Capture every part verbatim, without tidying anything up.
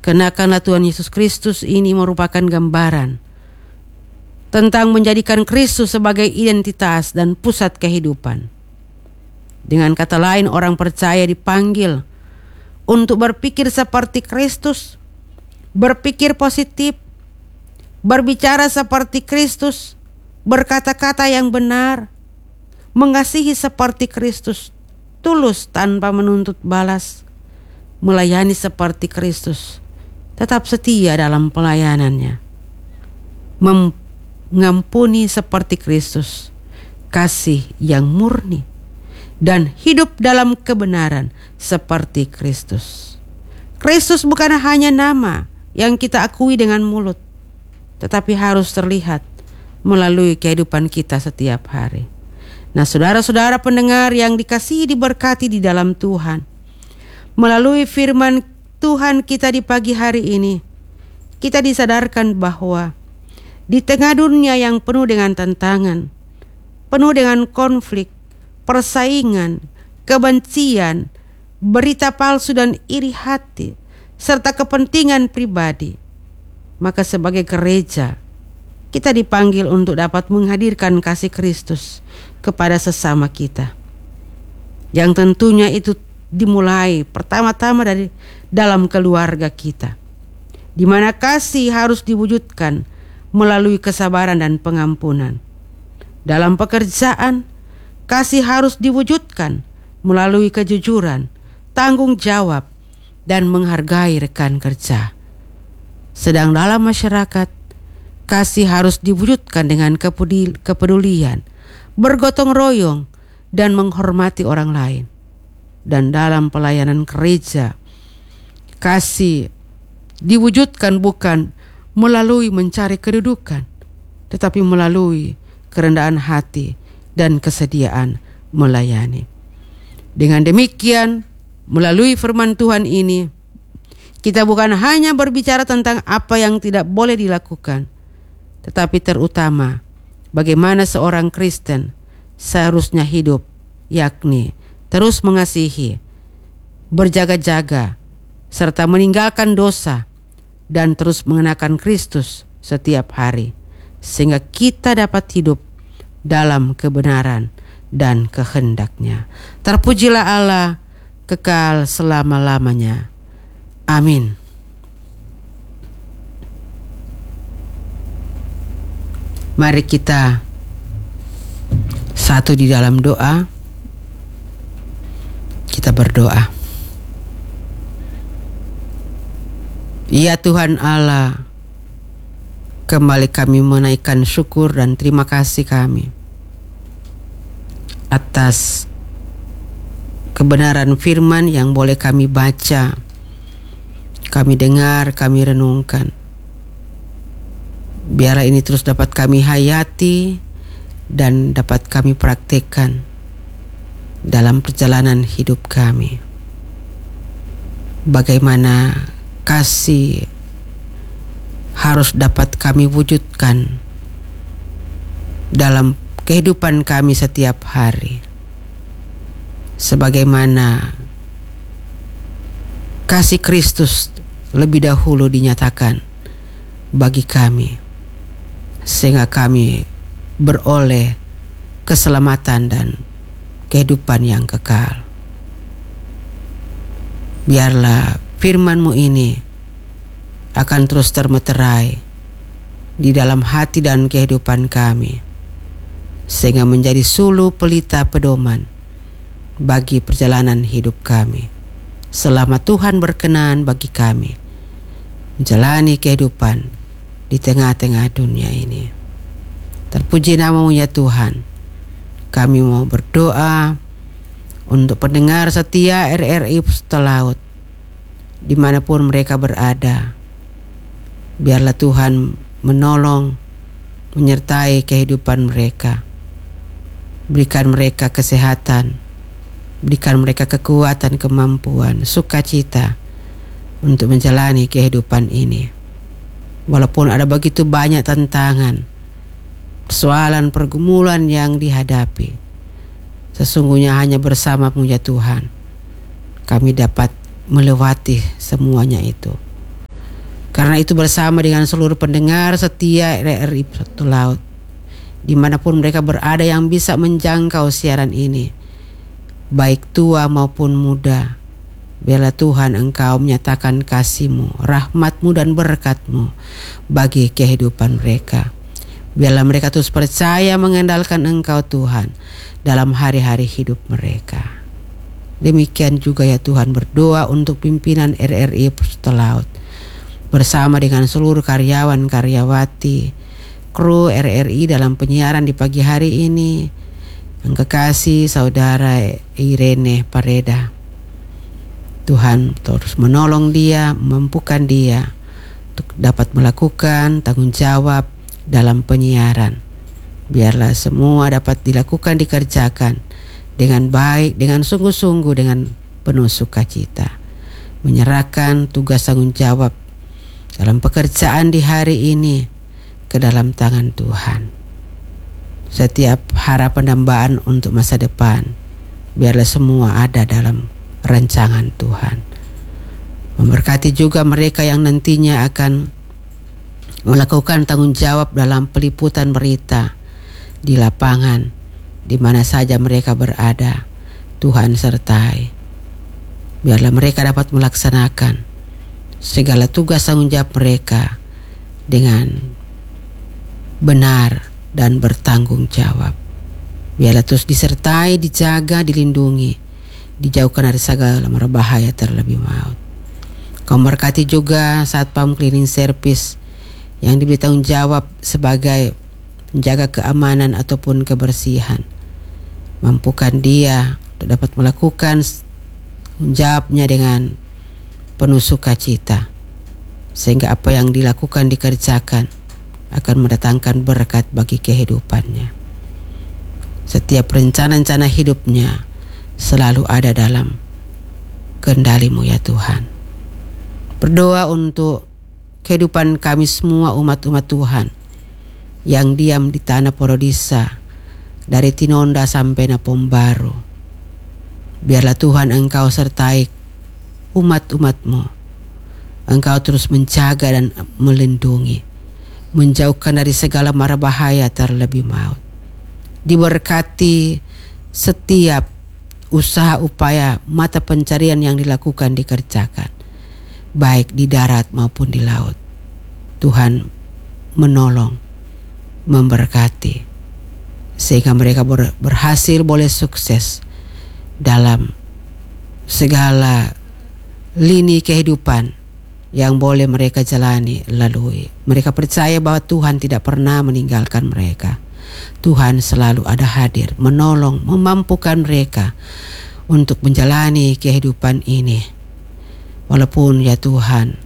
Kenakanlah Tuhan Yesus Kristus ini merupakan gambaran tentang menjadikan Kristus sebagai identitas dan pusat kehidupan. Dengan kata lain, orang percaya dipanggil untuk berpikir seperti Kristus, berpikir positif, berbicara seperti Kristus, berkata-kata yang benar, mengasihi seperti Kristus, tulus tanpa menuntut balas, melayani seperti Kristus, tetap setia dalam pelayanannya, mengampuni seperti Kristus, kasih yang murni, dan hidup dalam kebenaran seperti Kristus. Kristus bukan hanya nama yang kita akui dengan mulut, tetapi harus terlihat melalui kehidupan kita setiap hari. Nah, saudara-saudara pendengar yang dikasihi diberkati di dalam Tuhan, melalui firman Tuhan kita di pagi hari ini, kita disadarkan bahwa di tengah dunia yang penuh dengan tantangan, penuh dengan konflik, persaingan, kebencian, berita palsu dan iri hati, serta kepentingan pribadi, maka sebagai gereja, kita dipanggil untuk dapat menghadirkan kasih Kristus kepada sesama kita. Yang tentunya itu dimulai pertama-tama dari dalam keluarga kita, di mana kasih harus diwujudkan melalui kesabaran dan pengampunan. Dalam pekerjaan, kasih harus diwujudkan melalui kejujuran, tanggung jawab, dan menghargai rekan kerja. Sedang dalam masyarakat, kasih harus diwujudkan dengan kepedulian, bergotong royong, dan menghormati orang lain. Dan dalam pelayanan gereja, kasih diwujudkan bukan melalui mencari kedudukan, tetapi melalui kerendahan hati dan kesediaan melayani. Dengan demikian, melalui firman Tuhan ini, kita bukan hanya berbicara tentang apa yang tidak boleh dilakukan, tetapi terutama bagaimana seorang Kristen seharusnya hidup, yakni terus mengasihi, berjaga-jaga, serta meninggalkan dosa, dan terus mengenakan Kristus setiap hari, sehingga kita dapat hidup dalam kebenaran dan kehendak-Nya. Terpujilah Allah kekal selama-lamanya. Amin. Mari kita satu di dalam doa. Kita berdoa. Ya Tuhan Allah, kembali kami menaikkan syukur dan terima kasih kami atas kebenaran firman yang boleh kami baca, kami dengar, kami renungkan. Biarlah ini terus dapat kami hayati dan dapat kami praktekkan dalam perjalanan hidup kami. Bagaimana kasih harus dapat kami wujudkan dalam kehidupan kami setiap hari, sebagaimana kasih Kristus lebih dahulu dinyatakan bagi kami, sehingga kami beroleh keselamatan dan kehidupan yang kekal. Biarlah firman-Mu ini akan terus termeterai di dalam hati dan kehidupan kami, sehingga menjadi sulu pelita pedoman bagi perjalanan hidup kami, selama Tuhan berkenan bagi kami menjalani kehidupan di tengah-tengah dunia ini. Terpuji nama-Mu ya Tuhan. Kami mau berdoa untuk pendengar setia R R I Pusta Laut dimanapun mereka berada. Biarlah Tuhan menolong, menyertai kehidupan mereka. Berikan mereka kesehatan, berikan mereka kekuatan, kemampuan, sukacita untuk menjalani kehidupan ini. Walaupun ada begitu banyak tantangan, persoalan, pergumulan yang dihadapi, sesungguhnya hanya bersama-Mu ya Tuhan kami dapat melewati semuanya itu. Karena itu bersama dengan seluruh pendengar setia R R I Satu Laut, dimanapun mereka berada yang bisa menjangkau siaran ini, baik tua maupun muda, biarlah Tuhan Engkau menyatakan kasih-Mu, rahmat-Mu dan berkat-Mu bagi kehidupan mereka. Biarlah mereka terus percaya mengandalkan Engkau Tuhan dalam hari-hari hidup mereka. Demikian juga ya Tuhan, berdoa untuk pimpinan R R I Satu Laut bersama dengan seluruh karyawan-karyawati, kru R R I dalam penyiaran di pagi hari ini. Yang kekasih Saudara Irene Pareda, Tuhan terus menolong dia, memampukan dia untuk dapat melakukan tanggung jawab dalam penyiaran. Biarlah semua dapat dilakukan, dikerjakan dengan baik, dengan sungguh-sungguh, dengan penuh sukacita. Menyerahkan tugas tanggung jawab dalam pekerjaan di hari ini ke dalam tangan Tuhan. Setiap harapan dambaan untuk masa depan, biarlah semua ada dalam rancangan Tuhan. Memberkati juga mereka yang nantinya akan melakukan tanggung jawab dalam peliputan berita di lapangan, di mana saja mereka berada. Tuhan sertai. Biarlah mereka dapat melaksanakan segala tugas tanggung jawab mereka dengan benar dan bertanggung jawab. Biarlah terus disertai, dijaga, dilindungi, dijauhkan dari segala mara bahaya terlebih maut. Kau berkati juga Satpam Cleaning Service yang diberi tanggung jawab sebagai menjaga keamanan ataupun kebersihan. Mampukan dia untuk dapat melakukan jawabnya dengan penuh sukacita, sehingga apa yang dilakukan, dikerjakan akan mendatangkan berkat bagi kehidupannya. Setiap rencana-rencana hidupnya selalu ada dalam kendali-Mu ya Tuhan. Berdoa untuk kehidupan kami semua umat-umat Tuhan yang diam di tanah Porodisa, dari Tinonda sampai Napombaru. Biarlah Tuhan Engkau sertai umat-umat-Mu. Engkau terus menjaga dan melindungi, menjauhkan dari segala mara bahaya terlebih maut. Diberkati setiap usaha upaya mata pencarian yang dilakukan, dikerjakan, baik di darat maupun di laut. Tuhan menolong, memberkati, sehingga mereka ber, berhasil boleh sukses dalam segala lini kehidupan yang boleh mereka jalani, lalui. Mereka percaya bahwa Tuhan tidak pernah meninggalkan mereka. Tuhan selalu ada hadir, menolong, memampukan mereka untuk menjalani kehidupan ini. Walaupun ya Tuhan,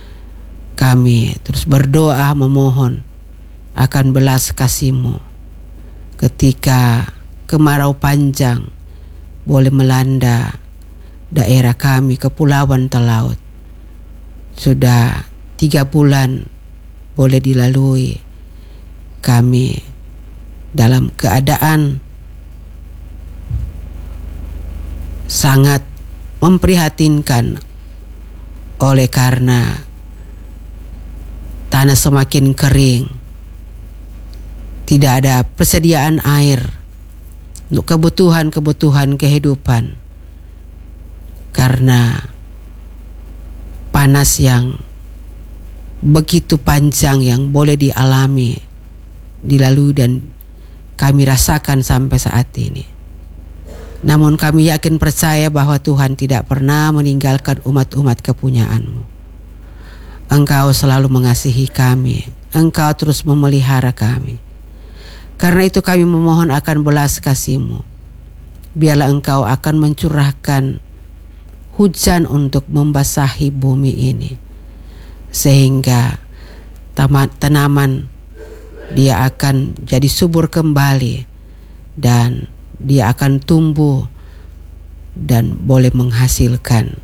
kami terus berdoa memohon akan belas kasih-Mu ketika kemarau panjang boleh melanda daerah kami, Kepulauan Talaut. Sudah tiga bulan boleh dilalui kami dalam keadaan sangat memprihatinkan, oleh karena tanah semakin kering, tidak ada persediaan air untuk kebutuhan-kebutuhan kehidupan karena panas yang begitu panjang yang boleh dialami, dilalui dan kami rasakan sampai saat ini. Namun kami yakin percaya bahwa Tuhan tidak pernah meninggalkan umat-umat kepunyaan-Mu. Engkau selalu mengasihi kami, Engkau terus memelihara kami. Karena itu kami memohon akan belas kasih-Mu. Biarlah Engkau akan mencurahkan hujan untuk membasahi bumi ini, sehingga tanaman dia akan jadi subur kembali dan dia akan tumbuh dan boleh menghasilkan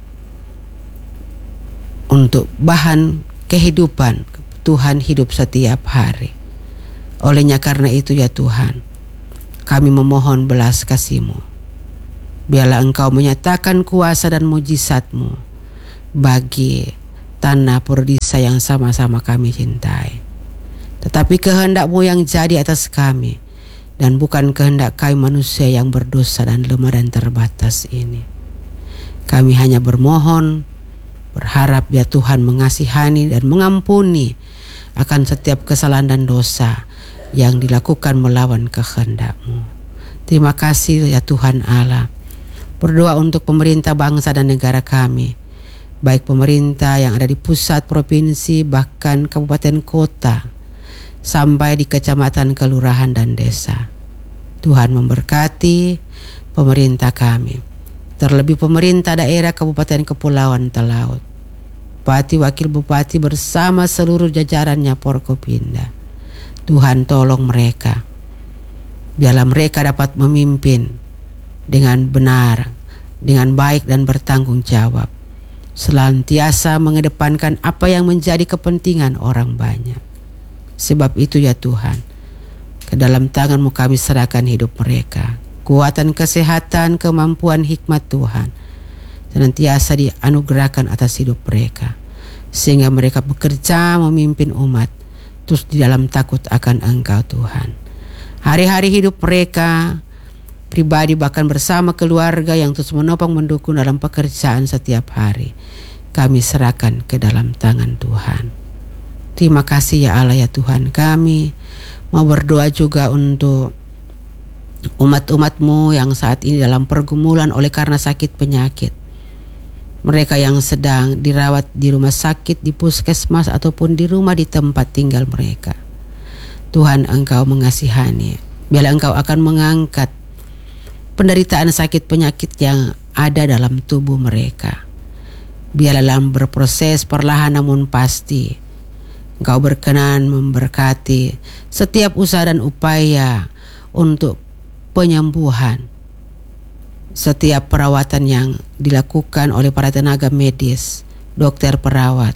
untuk bahan kehidupan Tuhan hidup setiap hari. Olehnya karena itu ya Tuhan, kami memohon belas kasih-Mu. Biarlah Engkau menyatakan kuasa dan mujizat-Mu bagi tanah Purdisa yang sama-sama kami cintai. Tetapi kehendak-Mu yang jadi atas kami, dan bukan kehendak kami manusia yang berdosa dan lemah dan terbatas ini. Kami hanya bermohon, berharap ya Tuhan mengasihani dan mengampuni akan setiap kesalahan dan dosa yang dilakukan melawan kehendak-Mu. Terima kasih ya Tuhan Allah. Berdoa untuk pemerintah bangsa dan negara kami, baik pemerintah yang ada di pusat, provinsi, bahkan kabupaten kota, sampai di kecamatan, kelurahan, dan desa. Tuhan memberkati pemerintah kami, terlebih pemerintah daerah Kabupaten Kepulauan Talaut, Bupati, Wakil Bupati bersama seluruh jajarannya Forkopimda. Tuhan tolong mereka, biarlah mereka dapat memimpin dengan benar, dengan baik dan bertanggung jawab, senantiasa mengedepankan apa yang menjadi kepentingan orang banyak. Sebab itu ya Tuhan, ke dalam tangan-Mu kami serahkan hidup mereka. Kuatan, kesehatan, kemampuan, hikmat Tuhan senantiasa dianugerahkan atas hidup mereka, sehingga mereka bekerja memimpin umat terus di dalam takut akan Engkau Tuhan. Hari-hari hidup mereka pribadi bahkan bersama keluarga yang terus menopang mendukung dalam pekerjaan setiap hari, kami serahkan ke dalam tangan Tuhan. Terima kasih ya Allah ya Tuhan kami. Mau berdoa juga untuk umat-umat-Mu yang saat ini dalam pergumulan oleh karena sakit penyakit. Mereka yang sedang dirawat di rumah sakit, di puskesmas, ataupun di rumah di tempat tinggal mereka. Tuhan, Engkau mengasihani. Biarlah Engkau akan mengangkat penderitaan sakit penyakit yang ada dalam tubuh mereka. Biarlah dalam berproses perlahan namun pasti Engkau berkenan memberkati setiap usaha dan upaya untuk penyembuhan, setiap perawatan yang dilakukan oleh para tenaga medis, dokter, perawat.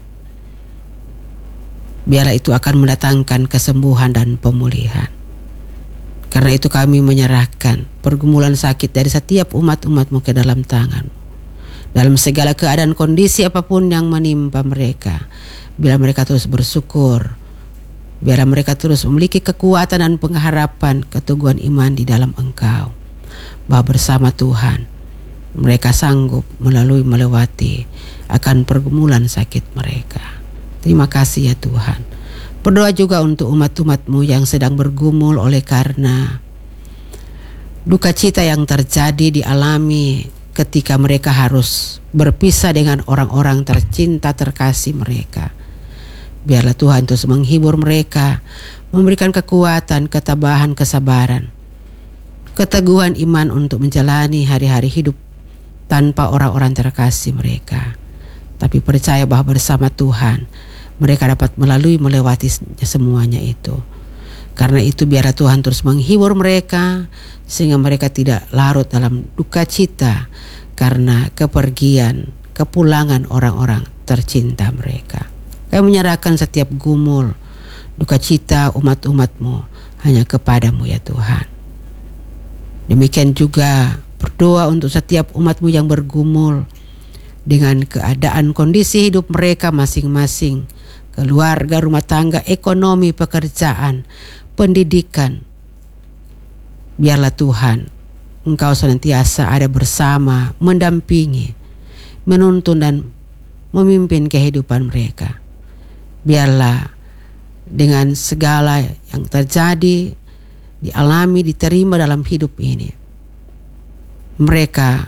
Biarlah itu akan mendatangkan kesembuhan dan pemulihan. Karena itu kami menyerahkan pergumulan sakit dari setiap umat-umat-Mu ke dalam tangan. Dalam segala keadaan kondisi apapun yang menimpa mereka, bila mereka terus bersyukur, biarlah mereka terus memiliki kekuatan dan pengharapan, keteguhan iman di dalam Engkau, bahwa bersama Tuhan mereka sanggup melalui melewati akan pergumulan sakit mereka. Terima kasih ya Tuhan. Berdoa juga untuk umat-umat-Mu yang sedang bergumul oleh karena duka cita yang terjadi dialami ketika mereka harus berpisah dengan orang-orang tercinta terkasih mereka. Biarlah Tuhan terus menghibur mereka, memberikan kekuatan, ketabahan, kesabaran, keteguhan iman untuk menjalani hari-hari hidup tanpa orang-orang terkasih mereka. Tapi percaya bahwa bersama Tuhan mereka dapat melalui melewati semuanya itu. Karena itu biarlah Tuhan terus menghibur mereka, sehingga mereka tidak larut dalam duka cita karena kepergian, kepulangan orang-orang tercinta mereka. Kami menyerahkan setiap gumul, duka cita umat-umat-Mu hanya kepada-Mu ya Tuhan. Demikian juga berdoa untuk setiap umat-Mu yang bergumul dengan keadaan kondisi hidup mereka masing-masing, keluarga, rumah tangga, ekonomi, pekerjaan, pendidikan. Biarlah Tuhan, Engkau senantiasa ada bersama, mendampingi, menuntun dan memimpin kehidupan mereka. Biarlah dengan segala yang terjadi, dialami, diterima dalam hidup ini, mereka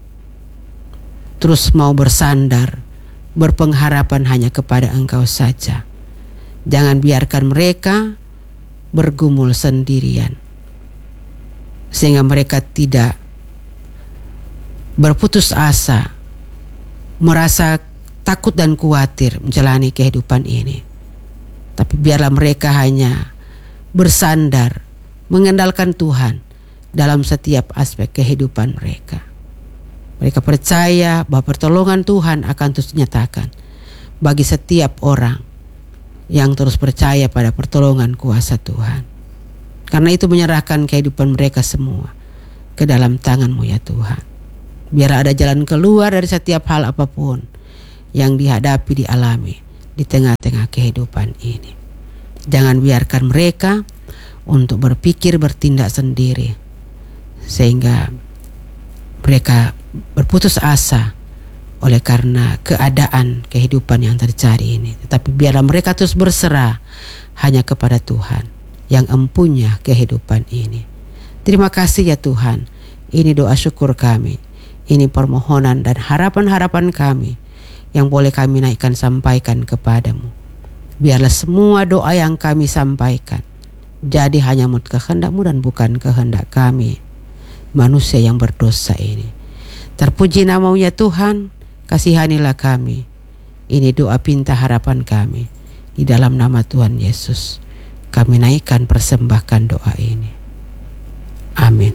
terus mau bersandar, berpengharapan hanya kepada Engkau saja. Jangan biarkan mereka bergumul sendirian, sehingga mereka tidak berputus asa, merasa takut dan khawatir menjalani kehidupan ini. Tapi biarlah mereka hanya bersandar, mengandalkan Tuhan dalam setiap aspek kehidupan mereka. Mereka percaya bahwa pertolongan Tuhan akan terus dinyatakan bagi setiap orang yang terus percaya pada pertolongan kuasa Tuhan. Karena itu menyerahkan kehidupan mereka semua ke dalam tangan-Mu ya Tuhan. Biar ada jalan keluar dari setiap hal apapun yang dihadapi, dialami di tengah-tengah kehidupan ini. Jangan biarkan mereka untuk berpikir bertindak sendiri sehingga mereka berputus asa oleh karena keadaan kehidupan yang terjadi ini. Tetapi biarlah mereka terus berserah hanya kepada Tuhan yang empunya kehidupan ini. Terima kasih ya Tuhan. Ini doa syukur kami. Ini permohonan dan harapan-harapan kami yang boleh kami naikkan sampaikan kepadamu. Biarlah semua doa yang kami sampaikan jadi hanya menurut kehendak-Mu dan bukan kehendak kami, manusia yang berdosa ini. Terpuji nama-Mu ya Tuhan. Kasihanilah kami. Ini doa pinta harapan kami. Di dalam nama Tuhan Yesus kami naikkan persembahkan doa ini. Amin.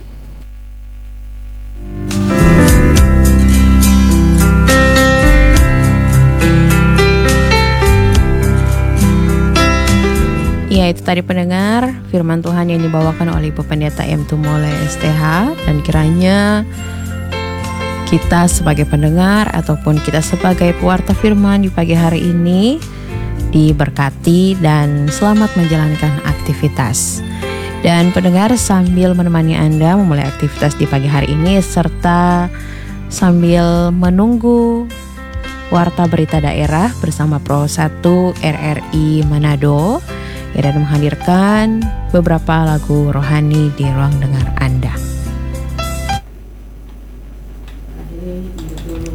Ya, itu tadi pendengar firman Tuhan yang dibawakan oleh Ibu Pendeta M. Tumole S T H. Dan kiranya kita sebagai pendengar ataupun kita sebagai pewarta firman di pagi hari ini diberkati dan selamat menjalankan aktivitas. Dan pendengar, sambil menemani Anda memulai aktivitas di pagi hari ini serta sambil menunggu Warta Berita Daerah bersama Pro satu R R I Manado, ya, dan menghadirkan beberapa lagu rohani di ruang dengar Anda.